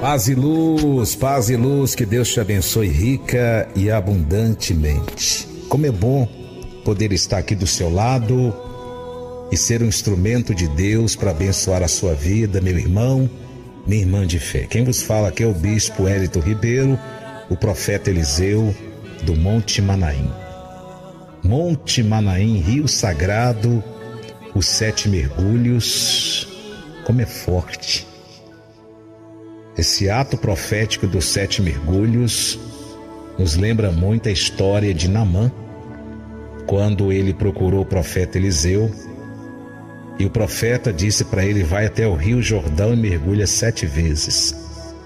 Paz e luz, que Deus te abençoe rica e abundantemente. Como é bom poder estar aqui do seu lado e ser um instrumento de Deus para abençoar a sua vida, meu irmão, minha irmã de fé. Quem vos fala aqui é o Bispo Hélito Ribeiro, o profeta Eliseu do Monte Manaim. Monte Manaim, rio sagrado, os 7 mergulhos, como é forte. Esse ato profético dos 7 mergulhos nos lembra muito a história de Naamã, quando ele procurou o profeta Eliseu, e o profeta disse para ele: vai até o rio Jordão e mergulha 7 vezes.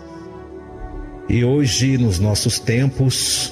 E hoje, nos nossos tempos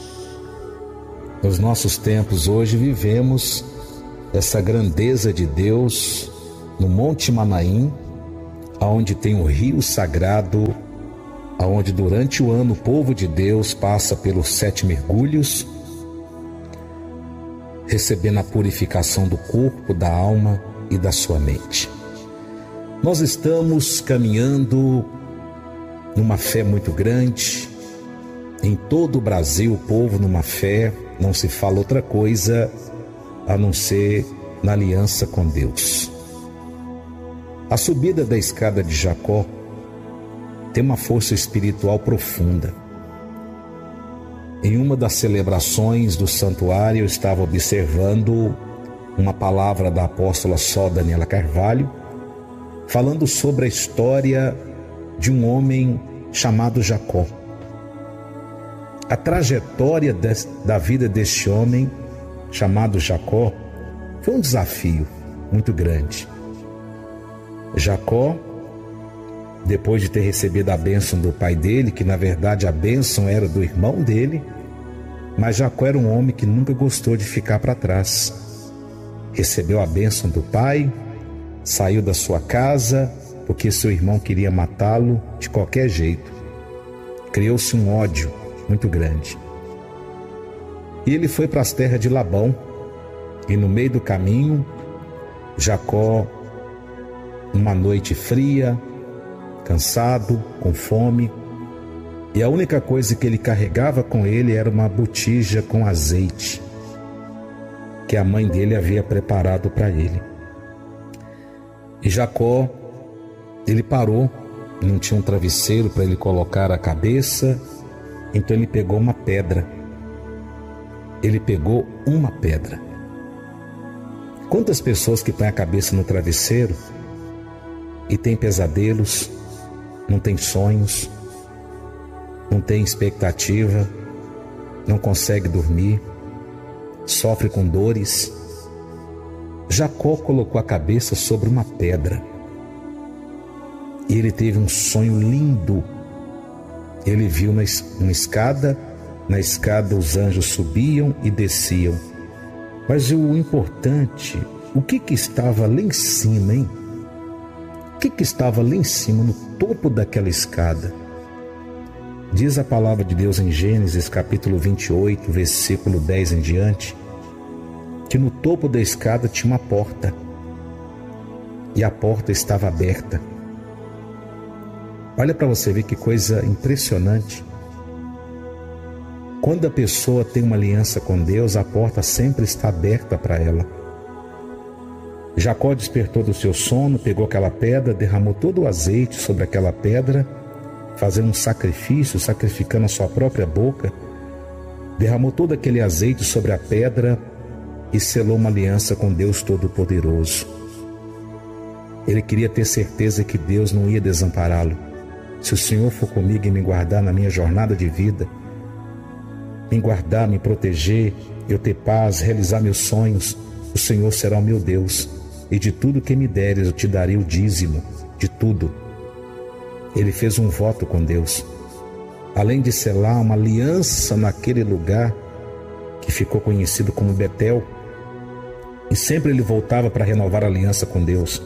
hoje vivemos essa grandeza de Deus no Monte Manaim, aonde tem um rio sagrado, aonde durante o ano o povo de Deus passa pelos 7 mergulhos, recebendo a purificação do corpo, da alma e da sua mente. Nós estamos caminhando numa fé muito grande. Em todo o Brasil, o povo numa fé, não se fala outra coisa a não ser na aliança com Deus. A subida da escada de Jacó tem uma força espiritual profunda. Em uma das celebrações do santuário, eu estava observando uma palavra da apóstola Só Daniela Carvalho, falando sobre a história de um homem chamado Jacó. A trajetória da vida deste homem chamado Jacó foi um desafio muito grande. Jacó, depois de ter recebido a bênção do pai dele, que na verdade a bênção era do irmão dele, mas Jacó era um homem que nunca gostou de ficar para trás. Recebeu a bênção do pai, saiu da sua casa, porque seu irmão queria matá-lo de qualquer jeito. Criou-se um ódio muito grande. E ele foi para as terras de Labão, e no meio do caminho, Jacó, uma noite fria, cansado, com fome, e a única coisa que ele carregava com ele era uma botija com azeite que a mãe dele havia preparado para ele. E Jacó, ele parou, não tinha um travesseiro para ele colocar a cabeça, então ele pegou uma pedra. Ele pegou uma pedra. Quantas pessoas que põem a cabeça no travesseiro e têm pesadelos, não tem sonhos, não tem expectativa, não consegue dormir, sofre com dores. Jacó colocou a cabeça sobre uma pedra e ele teve um sonho lindo. Ele viu uma escada, na escada os anjos subiam e desciam, mas o importante, o que estava lá em cima, hein? O que estava lá em cima, no topo daquela escada? Diz a palavra de Deus em Gênesis capítulo 28, versículo 10 em diante, que no topo da escada tinha uma porta, e a porta estava aberta. Olha para você ver que coisa impressionante. Quando a pessoa tem uma aliança com Deus, a porta sempre está aberta para ela. Jacó despertou do seu sono, pegou aquela pedra, derramou todo o azeite sobre aquela pedra, fazendo um sacrifício, sacrificando a sua própria boca, derramou todo aquele azeite sobre a pedra e selou uma aliança com Deus Todo-Poderoso. Ele queria ter certeza que Deus não ia desampará-lo. Se o Senhor for comigo e me guardar na minha jornada de vida, me guardar, me proteger, eu ter paz, realizar meus sonhos, o Senhor será o meu Deus, e de tudo que me deres eu te darei o dízimo, de tudo. Ele fez um voto com Deus, além de selar uma aliança naquele lugar que ficou conhecido como Betel, e sempre ele voltava para renovar a aliança com Deus.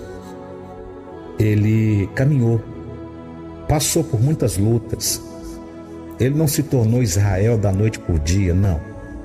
Ele caminhou, passou por muitas lutas. Ele não se tornou Israel da noite por dia, não.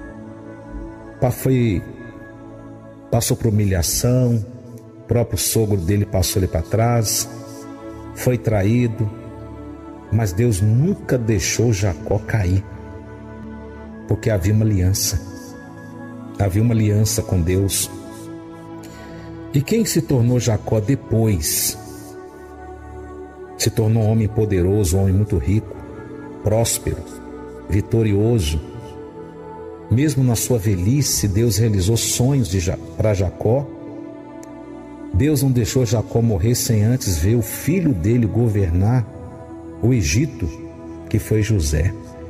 Passou por humilhação, o próprio sogro dele passou ele para trás, foi traído, Mas Deus nunca deixou Jacó cair, porque havia uma aliança. Havia uma aliança com Deus. E quem se tornou Jacó depois? Se tornou um homem poderoso, um homem muito rico, próspero, vitorioso. Mesmo na sua velhice, Deus realizou sonhos para Jacó. Deus não deixou Jacó morrer sem antes ver o filho dele governar o Egito, que foi José.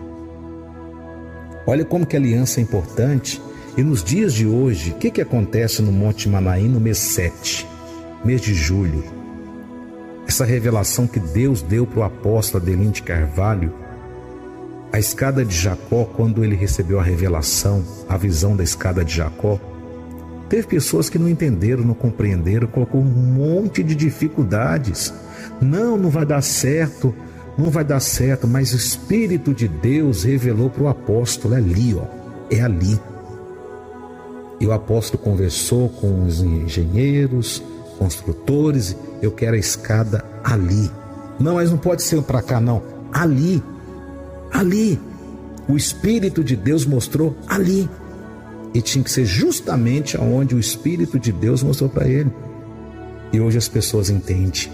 Olha como que a aliança é importante. E nos dias de hoje, o que acontece no Monte Manaim no mês 7, mês de julho? Essa revelação que Deus deu para o apóstolo Adelino de Carvalho, a escada de Jacó, quando ele recebeu a revelação, a visão da escada de Jacó, teve pessoas que não entenderam, não compreenderam, colocou um monte de dificuldades. Não vai dar certo, não vai dar certo, mas o Espírito de Deus revelou para o apóstolo, é ali, é ali. E o apóstolo conversou com os engenheiros, construtores, eu quero a escada ali. Não, mas não pode ser para cá não, ali. O Espírito de Deus mostrou ali. E tinha que ser justamente aonde o Espírito de Deus mostrou para ele. E hoje as pessoas entendem.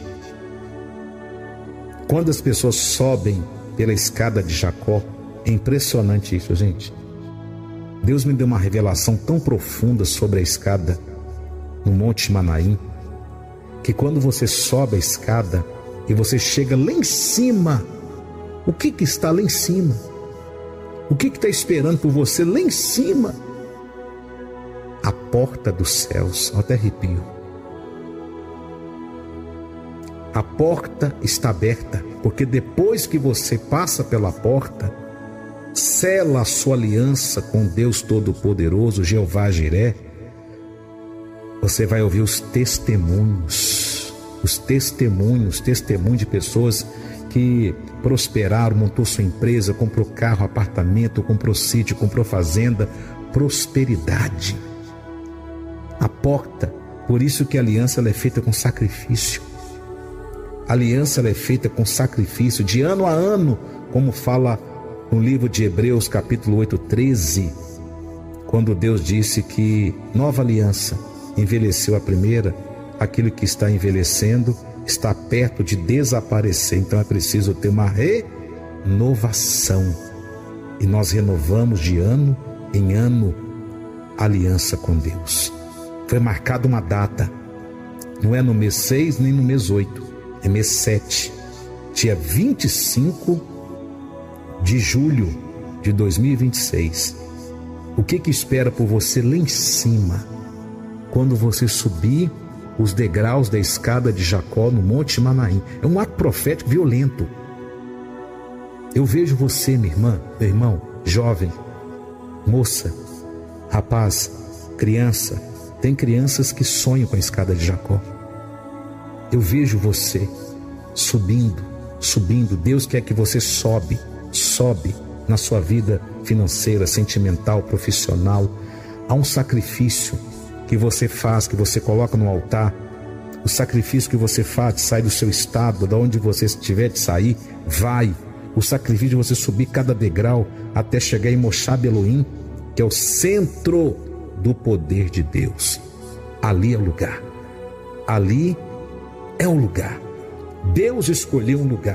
Quando as pessoas sobem pela escada de Jacó, é impressionante isso, gente. Deus me deu uma revelação tão profunda sobre a escada no Monte Manaim, que quando você sobe a escada e você chega lá em cima, o que está lá em cima? O que está esperando por você lá em cima? A porta dos céus. Até arrepio. A porta está aberta, porque depois que você passa pela porta, sela a sua aliança com Deus Todo-Poderoso, Jeová Jiré, você vai ouvir os testemunhos de pessoas que prosperaram, montou sua empresa, comprou carro, apartamento, comprou sítio, comprou fazenda, prosperidade. A porta, por isso que a aliança ela é feita com sacrifício. A aliança ela é feita com sacrifício, de ano a ano, como fala no livro de Hebreus, capítulo 8, 13, quando Deus disse que nova aliança envelheceu a primeira, aquilo que está envelhecendo está perto de desaparecer. Então é preciso ter uma renovação. E nós renovamos de ano em ano a aliança com Deus. Foi marcada uma data, não é no mês 6 nem no mês 8, é mês 7, dia 25 de julho de 2026. O que espera por você lá em cima, quando você subir os degraus da escada de Jacó no Monte Manaim? É um ato profético violento. Eu vejo você, minha irmã, meu irmão, jovem, moça, rapaz, criança. Tem crianças que sonham com a escada de Jacó. Eu vejo você subindo. Deus quer que você sobe na sua vida financeira, sentimental, profissional. Há um sacrifício que você faz, que você coloca no altar. O sacrifício que você faz de sair do seu estado, de onde você estiver de sair, vai. O sacrifício de você subir cada degrau até chegar em Moshab Elohim, que é o centro do poder de Deus. Ali é o lugar. Ali é o lugar. Deus escolheu um lugar.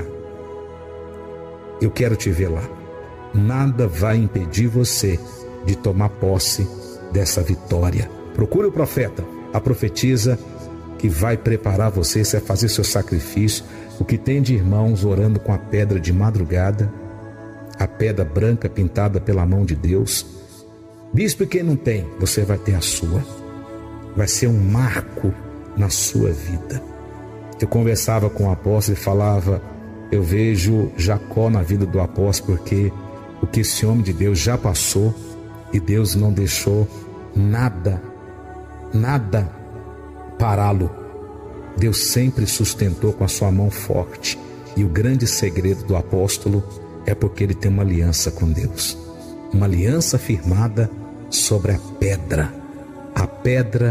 Eu quero te ver lá. Nada vai impedir você de tomar posse dessa vitória. Procure o profeta, a profetisa que vai preparar você, você vai fazer seu sacrifício. O que tem de irmãos orando com a pedra de madrugada, a pedra branca pintada pela mão de Deus. Bispo, e quem não tem, você vai ter a sua. Vai ser um marco na sua vida. Eu conversava com o apóstolo e falava, eu vejo Jacó na vida do apóstolo, porque o que esse homem de Deus já passou e Deus não deixou nada pará-lo. Deus sempre sustentou com a sua mão forte. E o grande segredo do apóstolo é porque ele tem uma aliança com Deus. Uma aliança firmada sobre a pedra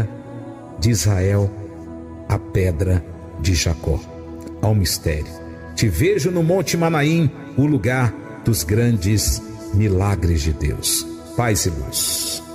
de Israel, a pedra de Jacó. Há um mistério. Te vejo no Monte Manaim, o lugar dos grandes milagres de Deus. Paz e luz.